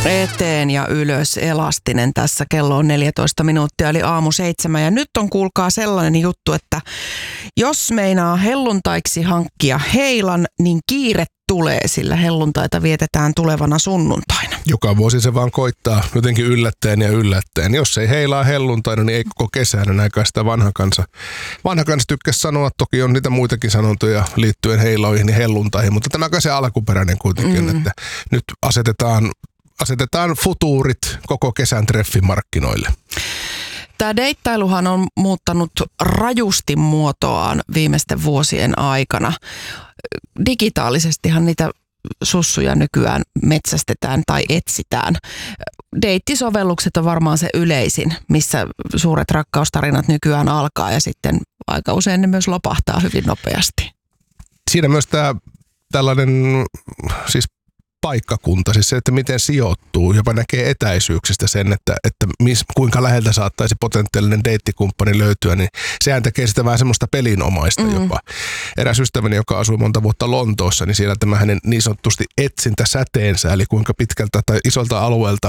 Eteen ja ylös elastinen tässä. Kello on 14 minuuttia eli 6:07. Ja nyt on kuulkaa sellainen juttu, että jos meinaa helluntaiksi hankkia heilan, niin kiire tulee, sillä helluntaita vietetään tulevana sunnuntaina. Joka vuosi se vaan koittaa jotenkin yllättäen ja yllättäen. Jos ei heilaa helluntaina, niin ei koko kesänä näkään sitä vanha kansa tykkäsi sanoa. Toki on niitä muitakin sanontoja liittyen heiloihin ja helluntaihin, mutta tämäkään se alkuperäinen kuitenkin, että nyt asetetaan futuurit koko kesän treffimarkkinoille. Tämä deittailuhan on muuttanut rajusti muotoaan viimeisten vuosien aikana. Digitaalisestihan niitä sussuja nykyään metsästetään tai etsitään. Deittisovellukset on varmaan se yleisin, missä suuret rakkaustarinat nykyään alkaa ja sitten aika usein ne myös lopahtaa hyvin nopeasti. Siinä myös tällainen siis paikkakunta, siis se, että miten sijoittuu, jopa näkee etäisyyksistä sen, että kuinka läheltä saattaisi potentiaalinen deittikumppani löytyä, niin sehän tekee sitä vähän semmoista pelinomaista jopa. Eräs ystäväni, joka asui monta vuotta Lontoossa, niin siellä tämä hänen niin sanotusti etsintäsäteensä, eli kuinka pitkältä tai isolta alueelta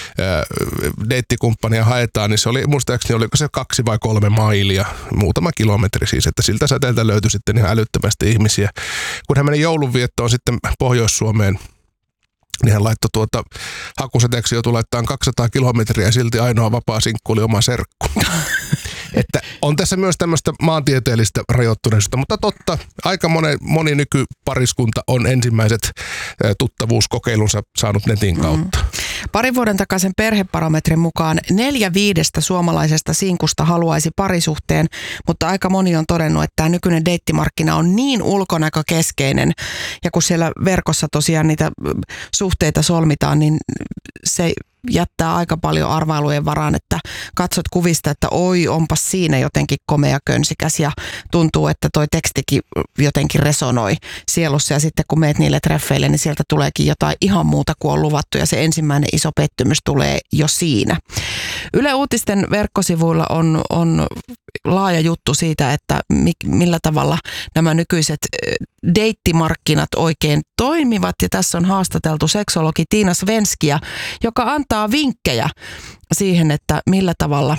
deittikumppania haetaan, niin se oli muistaakseni, oliko se 2 vai 3 mailia, muutama kilometri siis, että siltä säteeltä löytyi sitten ihan älyttömästi ihmisiä. Kun hän meni joulunviettoon sitten Pohjois-Suomeen, niin hän laittoi hakuseteeksi jo laittaa 200 kilometriä ja silti ainoa vapaa sinkku oli oma serkku. Että on tässä myös tämmöistä maantieteellistä rajoittuneisuutta, mutta totta, aika moni nykypariskunta on ensimmäiset tuttavuuskokeilunsa saanut netin kautta. Parin vuoden takaisen perhebarometrin mukaan 4/5 suomalaisesta sinkusta haluaisi parisuhteen, mutta aika moni on todennut, että tämä nykyinen deittimarkkina on niin ulkonäkökeskeinen ja kun siellä verkossa tosiaan niitä suhteita solmitaan, niin se jättää aika paljon arvailujen varaan, että katsot kuvista, että oi, onpas siinä jotenkin komea könsikäs ja tuntuu, että toi tekstikin jotenkin resonoi sielussa ja sitten kun meet niille treffeille, niin sieltä tuleekin jotain ihan muuta kuin on luvattu ja se ensimmäinen iso pettymys tulee jo siinä. Yle Uutisten verkkosivuilla on laaja juttu siitä, että millä tavalla nämä nykyiset deittimarkkinat oikein toimivat ja tässä on haastateltu seksologi Tiina Svenskiä, joka antaa vinkkejä siihen, että millä tavalla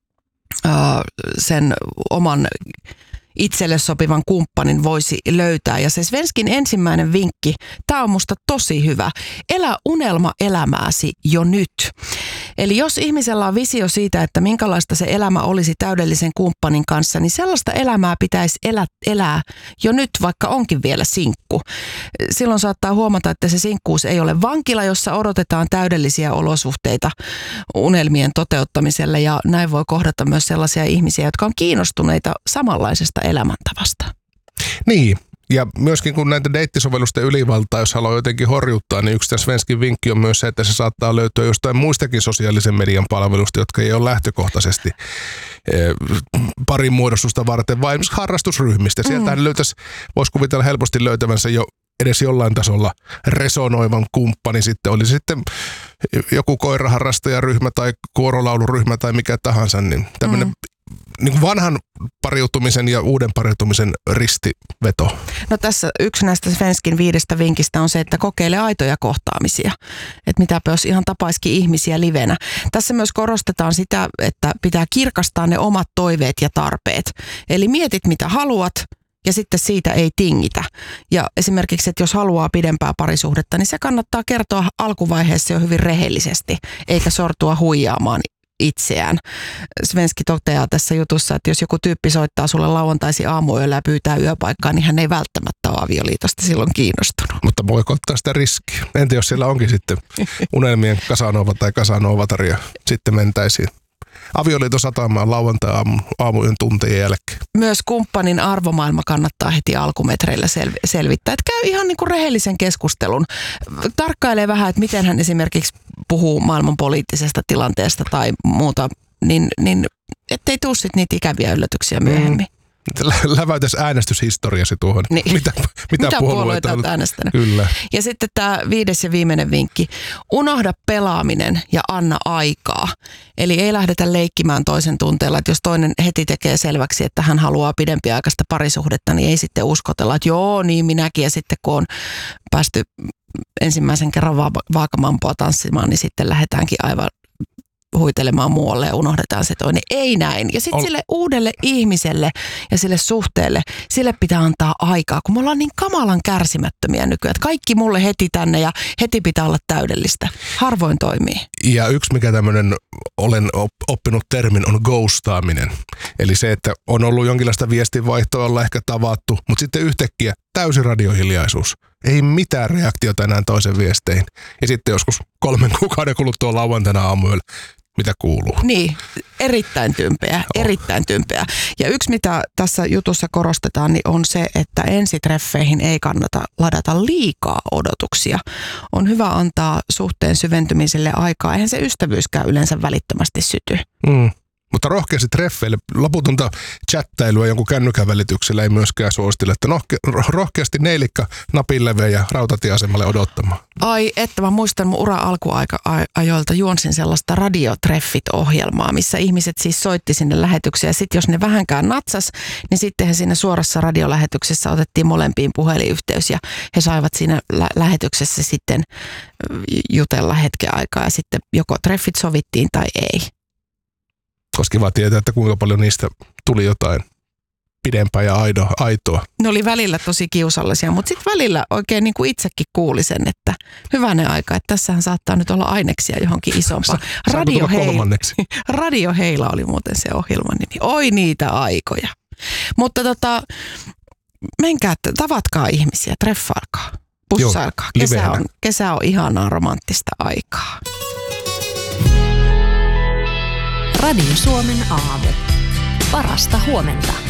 sen oman itselle sopivan kumppanin voisi löytää. Ja se Svenskin ensimmäinen vinkki, tämä on musta tosi hyvä. Elä unelma-elämääsi jo nyt. Eli jos ihmisellä on visio siitä, että minkälaista se elämä olisi täydellisen kumppanin kanssa, niin sellaista elämää pitäisi elää jo nyt, vaikka onkin vielä sinkku. Silloin saattaa huomata, että se sinkkuus ei ole vankila, jossa odotetaan täydellisiä olosuhteita unelmien toteuttamiselle. Ja näin voi kohdata myös sellaisia ihmisiä, jotka on kiinnostuneita samanlaisesta elämäntavasta. Niin. Ja myöskin kun näitä deittisovellusten ylivaltaa, jos haluaa jotenkin horjuttaa, niin yksi tämän Svenskin vinkki on myös se, että se saattaa löytyä jostain muistakin sosiaalisen median palvelusta, jotka ei ole lähtökohtaisesti parin muodostusta varten, vaan esimerkiksi harrastusryhmistä. Sieltähän voisi kuvitella helposti löytävänsä jo edes jollain tasolla resonoivan kumppani sitten. Oli sitten joku koiraharrastajaryhmä tai kuorolauluryhmä tai mikä tahansa, niin tämmöinen niin vanhan pariutumisen ja uuden pariutumisen ristiveto. No tässä yksi näistä Svenskin 5 vinkistä on se, että kokeile aitoja kohtaamisia. Että mitäpä jos ihan tapaisikin ihmisiä livenä. Tässä myös korostetaan sitä, että pitää kirkastaa ne omat toiveet ja tarpeet. Eli mietit mitä haluat ja sitten siitä ei tingitä. Ja esimerkiksi, että jos haluaa pidempää parisuhdetta, niin se kannattaa kertoa alkuvaiheessa jo hyvin rehellisesti, eikä sortua huijaamaan itseään. Svenski toteaa tässä jutussa, että jos joku tyyppi soittaa sulle lauantaisin aamuyöllä ja pyytää yöpaikkaa, niin hän ei välttämättä ole avioliitosta silloin kiinnostunut. Mutta voiko ottaa sitä riskiä? Entä jos siellä onkin sitten unelmien Casanova tai Casanovatar ja sitten mentäisiin avioliiton satamaan lauantai-aamuyön tuntien jälkeen. Myös kumppanin arvomaailma kannattaa heti alkumetreillä selvittää. Että käy ihan niin kuin rehellisen keskustelun. Tarkkailee vähän, että miten hän esimerkiksi puhuu maailman poliittisesta tilanteesta tai muuta, niin ettei tule sitten niitä ikäviä yllätyksiä myöhemmin. Läväytäs äänestyshistoriasi tuohon. Niin. Mitä puolueita olet äänestänyt? Kyllä. Ja sitten tämä 5. ja viimeinen vinkki. Unohda pelaaminen ja anna aikaa. Eli ei lähdetä leikkimään toisen tunteella, että jos toinen heti tekee selväksi, että hän haluaa pidempiaikaista parisuhdetta, niin ei sitten uskotella, että joo, niin minäkin. Ja sitten kun on päästy ensimmäisen kerran vaakamampoa tanssimaan, niin sitten lähdetäänkin aivan huitelemaan muualle ja unohdetaan se toinen. Ei näin. Ja sitten sille uudelle ihmiselle ja sille suhteelle, sille pitää antaa aikaa, kun me ollaan niin kamalan kärsimättömiä nykyään. Että kaikki mulle heti tänne ja heti pitää olla täydellistä. Harvoin toimii. Ja yksi, mikä tämmöinen olen oppinut termin, on ghostaaminen. Eli se, että on ollut jonkinlaista viestinvaihtoa, ollaan ehkä tavattu, mutta sitten yhtäkkiä täysi radiohiljaisuus. Ei mitään reaktiota enää toisen viesteihin. Ja sitten joskus 3 kuukauden kuluttua lauantaina aamuyöllä, mitä kuuluu. Niin, erittäin tympeä. Ja yksi, mitä tässä jutussa korostetaan, niin on se, että ensitreffeihin ei kannata ladata liikaa odotuksia. On hyvä antaa suhteen syventymiselle aikaa. Eihän se ystävyyskään yleensä välittömästi syty. Mutta rohkeasti treffeille, loputonta chattailua jonkun kännykän välityksellä ei myöskään suositella, että rohkeasti neilikka napinleve ja rautatieasemalle odottamaan. Ai, että mä muistan mun ura alkuajoilta juonsin sellaista radiotreffit-ohjelmaa, missä ihmiset siis soitti sinne lähetykseen ja sitten jos ne vähänkään natsas, niin sittenhän siinä suorassa radiolähetyksessä otettiin molempiin puhelinyhteys ja he saivat siinä lähetyksessä sitten jutella hetken aikaa ja sitten joko treffit sovittiin tai ei. Olisi kiva tietää, että kuinka paljon niistä tuli jotain pidempää ja aitoa. Ne oli välillä tosi kiusallisia, mutta sitten välillä oikein niin kuin itsekin kuuli sen, että hyvänen aika, että tässähän saattaa nyt olla aineksia johonkin isompaan. Radio Heila oli muuten se ohjelman nimi. Oi niitä aikoja. Mutta menkää, tavatkaa ihmisiä, treffailkaa, pussailkaa. Kesä on ihanaa romanttista aikaa. Radio Suomen aamu. Parasta huomenta.